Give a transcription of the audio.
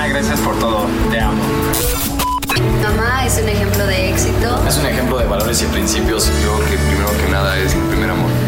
gracias por todo. Te amo. Mi mamá es un ejemplo de éxito. Es un ejemplo de valores y principios. Yo creo que primero que nada es mi primer amor.